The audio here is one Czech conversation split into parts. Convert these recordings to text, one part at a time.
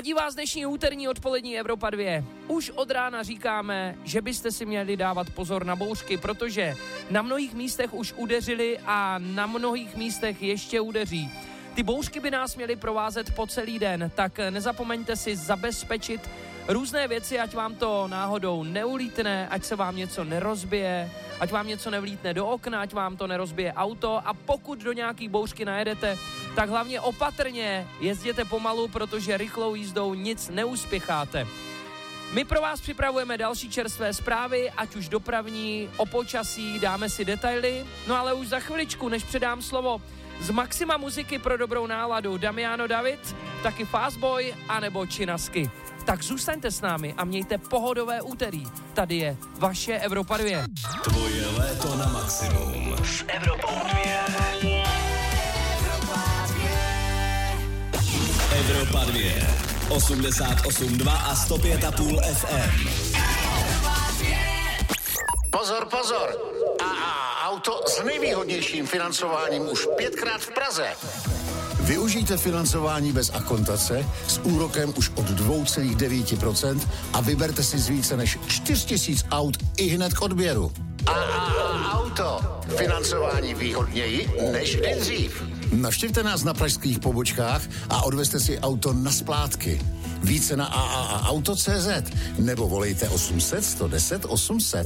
Ladí vás dnešní úterní odpolední Evropa 2. Už od rána říkáme, že byste si měli dávat pozor na bouřky, protože na mnohých místech už udeřili a na mnohých místech ještě udeří. Ty bouřky by nás měly provázet po celý den, tak nezapomeňte si zabezpečit různé věci, ať vám to náhodou neulítne, ať se vám něco nerozbije, ať vám něco nevlítne do okna, ať vám to nerozbije auto a pokud do nějaký bouřky najedete, tak hlavně opatrně jezděte pomalu, protože rychlou jízdou nic neuspěcháte. My pro vás připravujeme další čerstvé zprávy, ať už dopravní, o počasí, dáme si detaily, no ale už za chviličku, než předám slovo z maxima muziky pro dobrou náladu Damiano David, taky Fastboy anebo Činasky. Tak zůstaňte s námi a mějte pohodové úterý. Tady je vaše Evropa 2. Tvoje léto na maximum s Evropou 2. Evropa 2. 88,2 a 105,5 FM. Pozor, pozor. Auto s nejvýhodnějším financováním už 5krát v Praze. Využijte financování bez akontace s úrokem už od 2,9% a vyberte si z více než 4 000 aut i hned k odběru. Auto. Financování výhodněji než kdy dřív. Navštivte nás na pražských pobočkách a odvezte si auto na splátky. Více na auto.cz nebo volejte 800 110 800.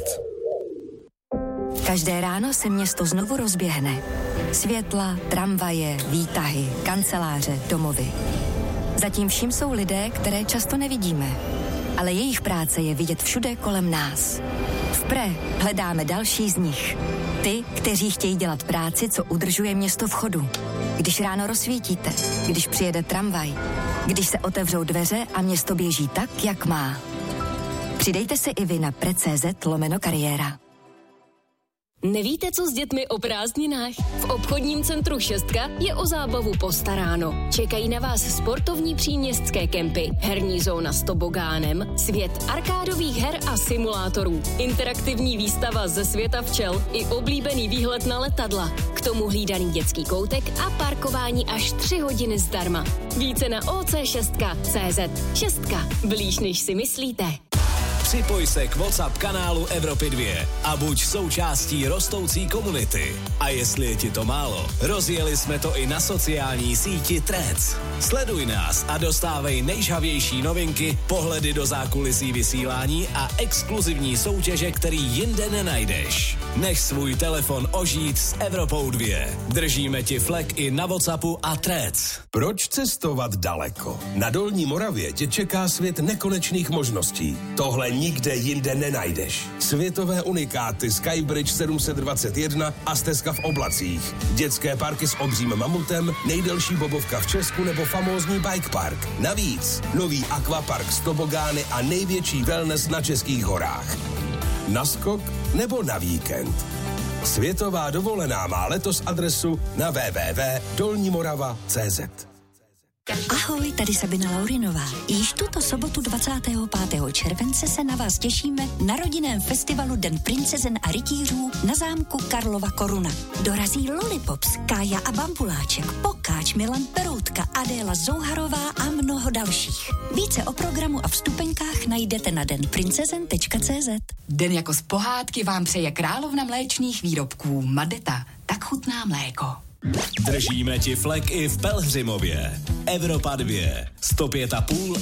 Každé ráno se město znovu rozběhne. Světla, tramvaje, výtahy, kanceláře, domovy. Zatím vším jsou lidé, které často nevidíme. Ale jejich práce je vidět všude kolem nás. V PRE hledáme další z nich. Ty, kteří chtějí dělat práci, co udržuje město v chodu. Když ráno rozsvítíte, když přijede tramvaj, když se otevřou dveře a město běží tak, jak má. Přidejte se i vy na pre.cz/kariéra. Nevíte, co s dětmi o prázdninách? V obchodním centru Šestka je o zábavu postaráno. Čekají na vás sportovní příměstské kempy, herní zóna s tobogánem, svět arkádových her a simulátorů, interaktivní výstava ze světa včel i oblíbený výhled na letadla. K tomu hlídaný dětský koutek a parkování až 3 hodiny zdarma. Více na oc6.cz. Šestka. Blíž, než si myslíte. Připoj se k WhatsApp kanálu Evropy 2 a buď součástí rostoucí komunity. A jestli je ti to málo, rozjeli jsme to i na sociální síti Threads. Sleduj nás a dostávej nejžhavější novinky, pohledy do zákulisí vysílání a exkluzivní soutěže, který jinde nenajdeš. Nech svůj telefon ožít s Evropou 2. Držíme ti flek i na WhatsAppu a Threads. Proč cestovat daleko? Na Dolní Moravě tě čeká svět nekonečných možností. Tohle nikde jinde nenajdeš. Světové unikáty Skybridge 721 a stezka v oblacích. Dětské parky s obřím mamutem, nejdelší bobovka v Česku nebo famózní bike park. Navíc nový akvapark s tobogány a největší wellness na českých horách. Na skok nebo na víkend. Světová dovolená má letos adresu na www.dolnimorava.cz. Ahoj, tady Sabina Laurinová. Již tuto sobotu 25. července se na vás těšíme na rodinném festivalu Den princezen a rytířů na zámku Karlova Koruna. Dorazí Lollipops, Kája a Bambuláček, Pokáč, Milan Peroutka, Adéla Zouharová a mnoho dalších. Více o programu a vstupenkách najdete na denprincezen.cz. Den jako z pohádky vám přeje královna mléčných výrobků Madeta. Tak chutná mléko. Držíme ti flek i v Pelhřimově. Evropa 2. 105,5